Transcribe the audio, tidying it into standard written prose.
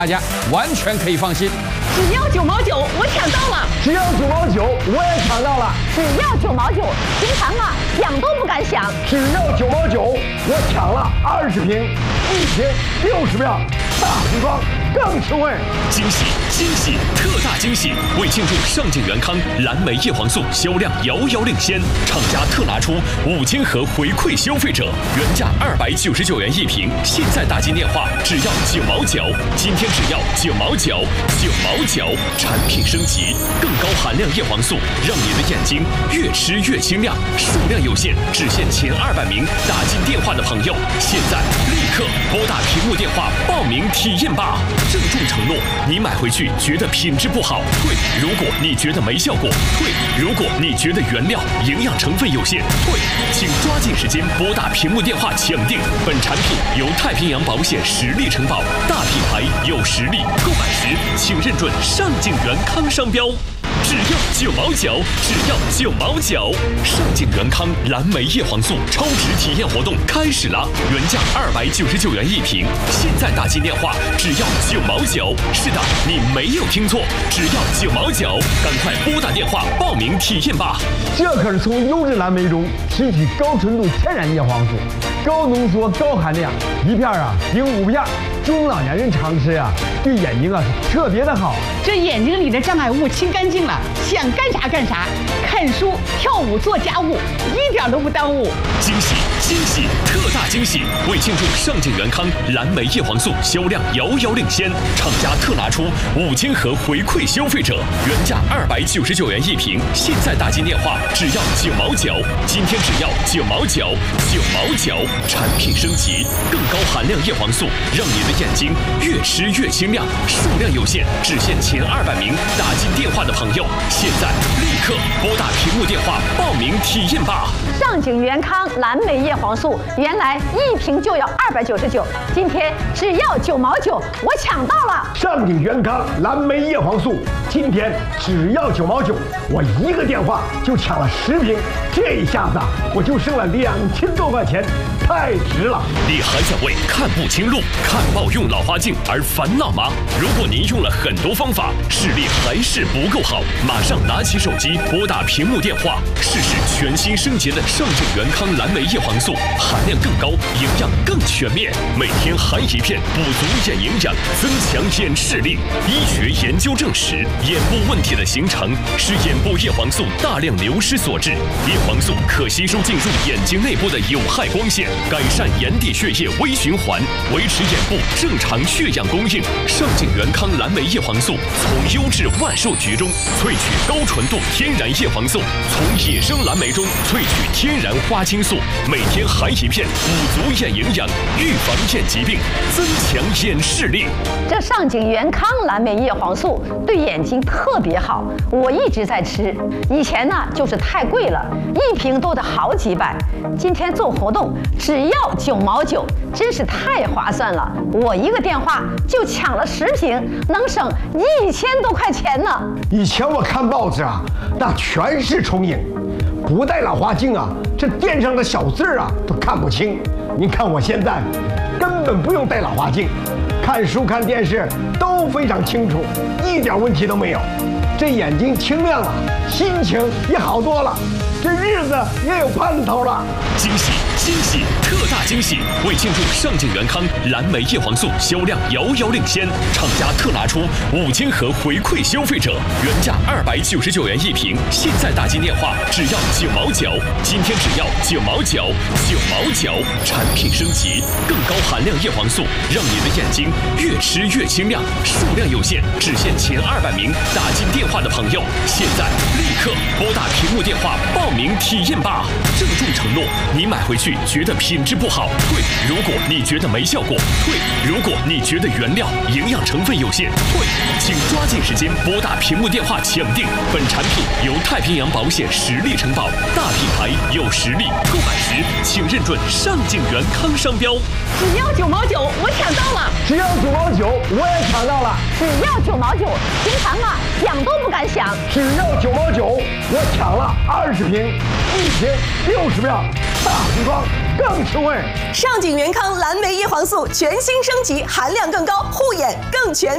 大家完全可以放心。 只要9毛9，我抢到了！ 只要9毛9，我也抢到了！ 只要9毛9，平常啊想都不敢想。 只要9毛9，我抢了20瓶，1瓶60秒，大瓶装更实惠！ 惊喜惊喜特大惊喜！为庆祝上镜元康蓝莓叶黄素销量遥遥领先，厂家特拿出5000盒回馈消费者，原价299元一瓶，现在打进电话只要9毛9，今天只要9毛9，9毛9，产品升级，更高含量叶黄素，让你的眼睛越吃越清亮。数量有限，只限前200名打进电话的朋友，现在立刻拨打屏幕电话报名体验吧！郑重承诺，你买回去觉得品质不好，退；如果你觉得没效果，退；如果你觉得原料营养成分有限，退。请抓紧时间拨打屏幕电话抢订。本产品由太平洋保险实力承保，大品牌有实力，购买时请认准上镜元康商标。只要9毛9，只要9毛9！上镜元康蓝莓叶黄素超值体验活动开始了，原价299元一瓶，现在打进电话只要9毛9。是的，你没有听错，只要9毛9，赶快拨打电话报名体验吧！ 这可是从优质蓝莓中提取高纯度天然叶黄素，高浓缩高含量，一片啊顶5片，中老年人常吃啊，对眼睛啊是特别的好。 这眼睛里的障碍物清干净了，想干啥干啥，看书、跳舞、做家务，一点都不耽误。 惊喜惊喜特大惊喜！为庆祝上镜元康蓝莓叶黄素销量遥遥领先，厂家特拿出5000盒回馈消费者，原价299元一瓶，现在打进电话只要9毛9，今天只要9毛9，9毛9，产品升级，更高含量叶黄素，让你的眼睛越吃越清亮。数量有限，只限前200名打进电话的朋友，现在立刻拨打屏幕电话报名体验吧！ 上镜元康蓝莓叶黄素原来一瓶就要299，今天只要9毛9，我抢到了！ 上镜元康蓝莓叶黄素今天只要9毛9，我一个电话就抢了10瓶，这一下子我就剩了2000多块钱，太值了！ 你还在为看不清路、看不到用老花镜而烦恼吗？如果您用了很多方法，视力还是不够好，马上拿起手机拨打屏幕电话，试试全新升级的上镜元康蓝莓叶黄素，含量更高，营养更全面，每天含一片，补足眼营养，增强眼视力。医学研究证实，眼部问题的形成是眼部叶黄素大量流失所致。叶黄素可吸收进入眼睛内部的有害光线，改善眼底血液微循环，维持眼部正常血氧供应。上镜元康蓝莓叶黄素从优质万寿菊中萃取高纯度天然叶黄素，从野生蓝莓中萃取天然花青素，每天含一片，补足眼营养，预防眼疾病，增强眼视力。 这上镜元康蓝莓叶黄素对眼睛特别好，我一直在吃。以前呢就是太贵了，一瓶都得好几百。今天做活动只要9毛9，真是太划算了。我一个电话就抢了10瓶，能省1000多块钱呢。 以前我看报纸啊，那全是重影，不戴老花镜啊，这垫上的小字啊都看不清。您看我现在根本不用戴老花镜，看书看电视都非常清楚，一点问题都没有。这眼睛清亮了，心情也好多了，这日子也有盼头了。 惊喜惊喜特大惊喜！为庆祝上镜元康蓝莓叶黄素销量遥遥领先，厂家特拿出5000盒回馈消费者，原价299元一瓶，现在打进电话只要9毛9，今天只要9毛9，9毛9，产品升级，更高含量叶黄素，让你的眼睛越吃越清亮。数量有限，只限前200名打进电话的朋友，现在立刻拨打屏幕电话报名体验吧！郑重承诺，你买回去觉得品质不好，退；如果你觉得没效果，退；如果你觉得原料营养成分有限，退。请抓紧时间拨打屏幕电话抢订。本产品由太平洋保险实力承保，大品牌有实力，购买时请认准上镜元康商标。 只要9毛9，我抢到了！ 只要9毛9，我也抢到了！ 只要9毛9，平常啊想都不敢想。 只要9毛9，我抢了20瓶，1瓶60秒，大瓶装更实惠。 上镜元康蓝莓叶黄素全新升级，含量更高，护眼更全。